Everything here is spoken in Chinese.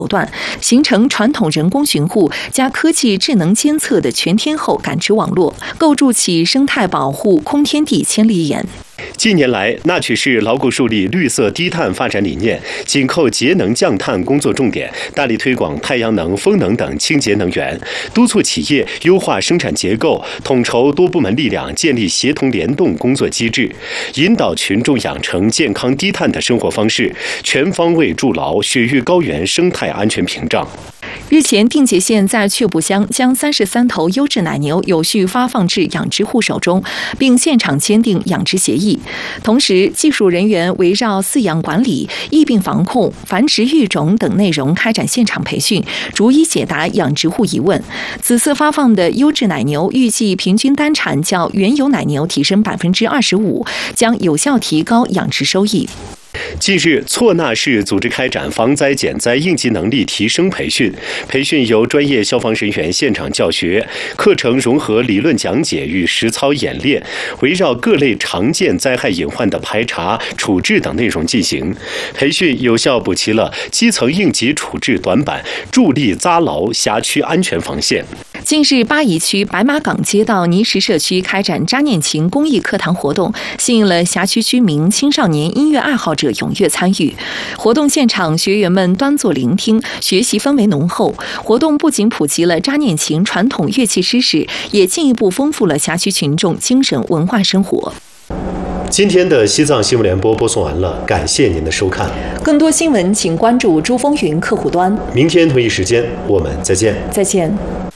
手段，形成传统人工巡护加科技智能监测的全天候感知网络，构筑起生态保护空天地千里眼。 近年来，纳曲市牢固树立绿色低碳发展理念，紧扣节能降碳工作重点，大力推广太阳能、风能等清洁能源，督促企业优化生产结构，统筹多部门力量，建立协同联动工作机制，引导群众养成健康低碳的生活方式，全方位筑牢雪域高原生态安全屏障。 日前，定节县在雀埔乡将33头优质奶牛有序发放至养殖户手中，并现场签订养殖协议。同时，技术人员围绕饲养管理、疫病防控、繁殖育种等内容开展现场培训，逐一解答养殖户疑问。此次发放的优质奶牛预计平均单产较原有奶牛提升25%，将有效提高养殖收益。 近日，错那市组织开展防灾减灾应急能力提升培训，培训由专业消防人员现场教学，课程融合理论讲解与实操演练，围绕各类常见灾害隐患的排查、处置等内容进行。培训有效补齐了基层应急处置短板，助力扎牢辖区安全防线。 近日，八宜区白马港街道泥石社区开展扎念琴公益课堂活动，吸引了辖区居民、青少年音乐爱好者踊跃参与。活动现场，学员们端坐聆听，学习氛围浓厚。活动不仅普及了扎念琴传统乐器知识，也进一步丰富了辖区群众精神文化生活。 今天的西藏新闻联播播送完了，感谢您的收看。 更多新闻请关注珠风云客户端。 明天同一时间我们再见。 再见。